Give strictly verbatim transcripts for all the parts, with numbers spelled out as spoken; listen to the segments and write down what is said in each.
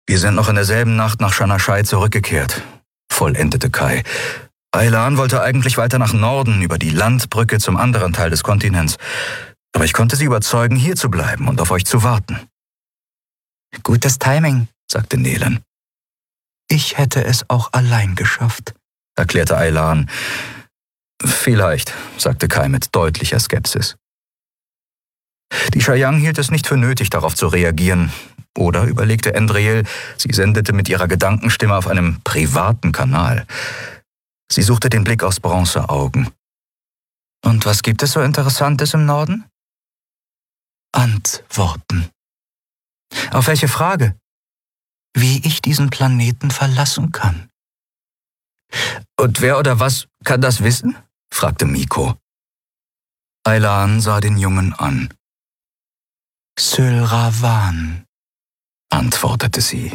Wir sind noch in derselben Nacht nach Shanashai zurückgekehrt, vollendete Kai. Aylan wollte eigentlich weiter nach Norden über die Landbrücke zum anderen Teil des Kontinents. Aber ich konnte sie überzeugen, hier zu bleiben und auf euch zu warten. Gutes Timing, sagte Nehlen. Ich hätte es auch allein geschafft, erklärte Aylan. Vielleicht, sagte Kai mit deutlicher Skepsis. Die Chayang hielt es nicht für nötig, darauf zu reagieren. Oder, überlegte Endriel, sie sendete mit ihrer Gedankenstimme auf einem privaten Kanal. Sie suchte den Blick aus Bronzeaugen. Und was gibt es so Interessantes im Norden? Antworten. Auf welche Frage? Wie ich diesen Planeten verlassen kann. Und wer oder was kann das wissen? Fragte Miko. Aylan sah den Jungen an. Sylravan, antwortete sie.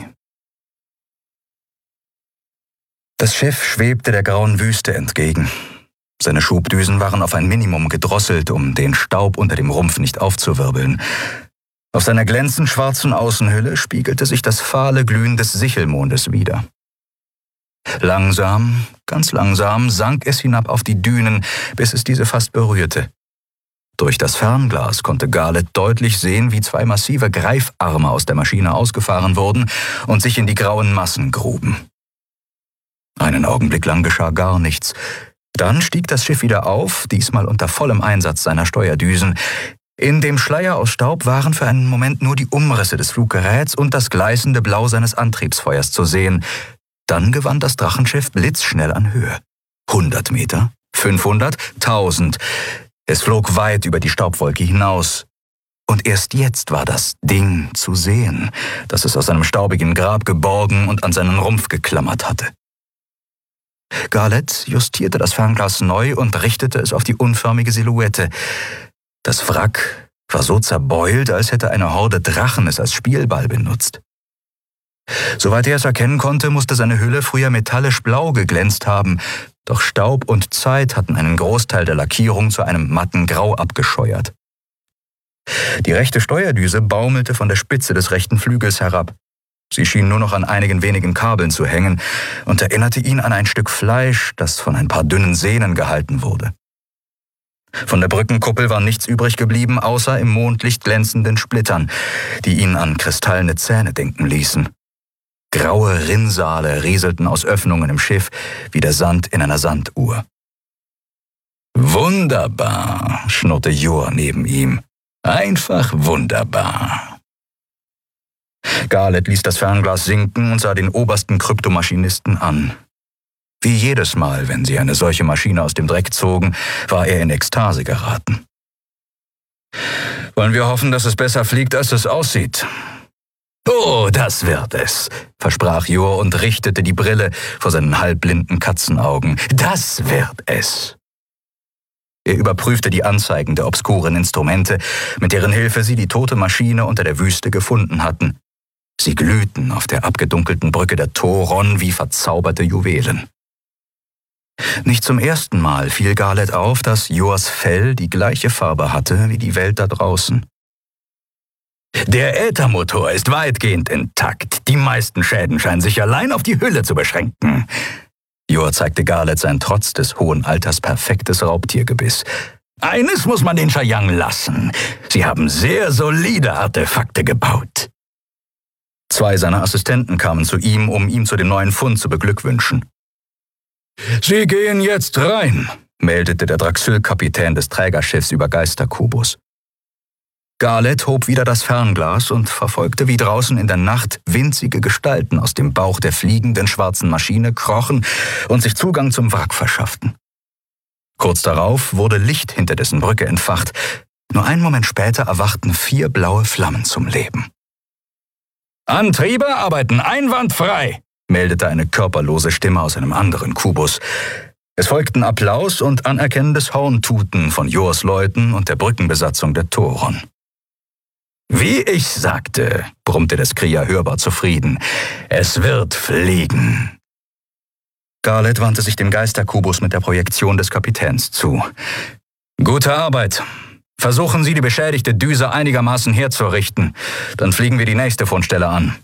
Das Schiff schwebte der grauen Wüste entgegen. Seine Schubdüsen waren auf ein Minimum gedrosselt, um den Staub unter dem Rumpf nicht aufzuwirbeln. Auf seiner glänzend schwarzen Außenhülle spiegelte sich das fahle Glühen des Sichelmondes wider. Langsam, ganz langsam sank es hinab auf die Dünen, bis es diese fast berührte. Durch das Fernglas konnte Garlet deutlich sehen, wie zwei massive Greifarme aus der Maschine ausgefahren wurden und sich in die grauen Massen gruben. Einen Augenblick lang geschah gar nichts. Dann stieg das Schiff wieder auf, diesmal unter vollem Einsatz seiner Steuerdüsen. In dem Schleier aus Staub waren für einen Moment nur die Umrisse des Fluggeräts und das gleißende Blau seines Antriebsfeuers zu sehen. Dann gewann das Drachenschiff blitzschnell an Höhe. Hundert Meter, fünfhundert, tausend. Es flog weit über die Staubwolke hinaus. Und erst jetzt war das Ding zu sehen, das es aus seinem staubigen Grab geborgen und an seinen Rumpf geklammert hatte. Garlet justierte das Fernglas neu und richtete es auf die unförmige Silhouette. Das Wrack war so zerbeult, als hätte eine Horde Drachen es als Spielball benutzt. Soweit er es erkennen konnte, musste seine Hülle früher metallisch blau geglänzt haben, doch Staub und Zeit hatten einen Großteil der Lackierung zu einem matten Grau abgescheuert. Die rechte Steuerdüse baumelte von der Spitze des rechten Flügels herab. Sie schien nur noch an einigen wenigen Kabeln zu hängen und erinnerte ihn an ein Stück Fleisch, das von ein paar dünnen Sehnen gehalten wurde. Von der Brückenkuppel war nichts übrig geblieben, außer im Mondlicht glänzenden Splittern, die ihn an kristallene Zähne denken ließen. Graue Rinnsale rieselten aus Öffnungen im Schiff, wie der Sand in einer Sanduhr. »Wunderbar«, schnurrte Jor neben ihm. »Einfach wunderbar.« Garlet ließ das Fernglas sinken und sah den obersten Kryptomaschinisten an. Wie jedes Mal, wenn sie eine solche Maschine aus dem Dreck zogen, war er in Ekstase geraten. »Wollen wir hoffen, dass es besser fliegt, als es aussieht?« »Oh, das wird es«, versprach Jor und richtete die Brille vor seinen halbblinden Katzenaugen. »Das wird es.« Er überprüfte die Anzeigen der obskuren Instrumente, mit deren Hilfe sie die tote Maschine unter der Wüste gefunden hatten. Sie glühten auf der abgedunkelten Brücke der Toron wie verzauberte Juwelen. Nicht zum ersten Mal fiel Garlet auf, dass Jors Fell die gleiche Farbe hatte wie die Welt da draußen. »Der Äthermotor ist weitgehend intakt. Die meisten Schäden scheinen sich allein auf die Hülle zu beschränken.« Jor zeigte Garlet sein trotz des hohen Alters perfektes Raubtiergebiss. »Eines muss man den Chayang lassen. Sie haben sehr solide Artefakte gebaut.« Zwei seiner Assistenten kamen zu ihm, um ihm zu dem neuen Fund zu beglückwünschen. »Sie gehen jetzt rein«, meldete der Draxyl-Kapitän des Trägerschiffs über Geisterkubus. Garlet hob wieder das Fernglas und verfolgte, wie draußen in der Nacht winzige Gestalten aus dem Bauch der fliegenden schwarzen Maschine krochen und sich Zugang zum Wrack verschafften. Kurz darauf wurde Licht hinter dessen Brücke entfacht. Nur einen Moment später erwachten vier blaue Flammen zum Leben. »Antriebe arbeiten einwandfrei«, meldete eine körperlose Stimme aus einem anderen Kubus. Es folgten Applaus und anerkennendes Horntuten von Jors Leuten und der Brückenbesatzung der Toron. »Wie ich sagte«, brummte der Skrier hörbar zufrieden, »es wird fliegen.« Garlet wandte sich dem Geisterkubus mit der Projektion des Kapitäns zu. »Gute Arbeit. Versuchen Sie, die beschädigte Düse einigermaßen herzurichten. Dann fliegen wir die nächste Fundstelle an.«